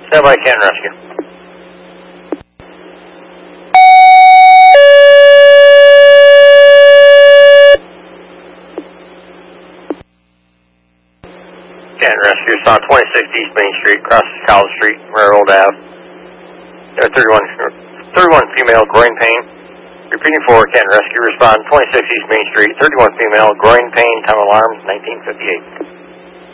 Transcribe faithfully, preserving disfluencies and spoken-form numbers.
Stand by, Canton Rescue. Canton Rescue, saw twenty-six East Main Street, crosses College Street, Railroad Ave. There, thirty-one, thirty-one female, groin pain. Repeating for Canton Rescue, respond twenty-six East Main Street, thirty-one female, groin pain, time alarm, nineteen fifty-eight.